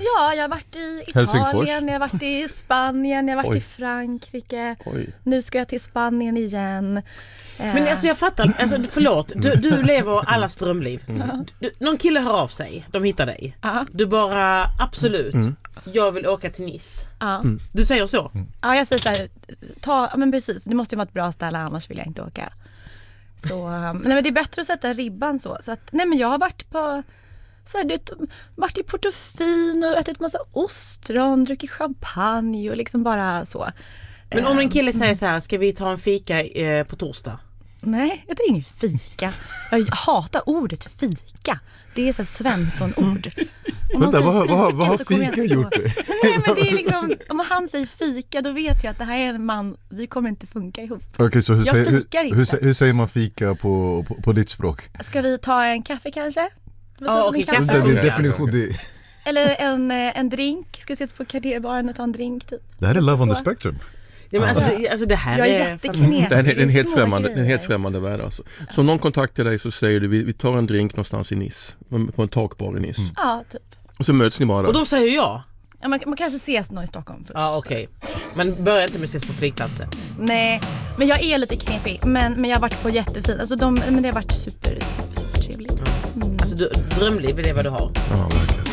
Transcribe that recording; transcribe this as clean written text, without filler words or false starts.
Ja, jag har varit i Italien, jag har varit i Spanien, jag har varit i Frankrike. Nu ska jag till Spanien igen. Men alltså jag fattar, alltså, förlåt, du lever allas drömliv. Någon kille hör av sig, de hittar dig. Du bara, absolut, jag vill åka till Nice. Du säger så? Ja, jag säger så här, men precis, det måste ju vara ett bra ställe, annars vill jag inte åka. Så, men det är bättre att sätta ribban så att, nej men jag har varit på så här, varit i Portofino och ätit massa ostron, druckit champagne och liksom bara så. Men om en kille säger så här, ska vi ta en fika på torsdag? Nej, jag tar ingen fika. Jag hatar ordet fika. Det är så Svensson-ord. Vänta, vad har fika gjort det? Nej, men det är liksom, om han säger fika, då vet jag att det här är en man, vi kommer inte funka ihop. Okej, så hur säger man fika på ditt språk? Ska vi ta en kaffe kanske? Ja, okej, kaffe. Det är definition det. Eller en drink. Ska vi sitta på kvarterbaren och ta en drink typ? Det här är love on the spectrum. Ja, men alltså det här jag är jätteknepig. Det är en helt främmande värld alltså. Så om någon kontaktar dig så säger du vi tar en drink någonstans i Nice, på en takbar i Nice. Ja, typ. Och så möts ni bara där. Och de säger ja. Ja, man kanske ses någon i Stockholm först. Ja, okej. Men börja inte med ses på flygplatsen. Nej, men jag är lite knepig. Men jag har varit på jättefint. Alltså men det har varit super trevligt. Alltså drömliv är det vad du har. Ja, verkligen.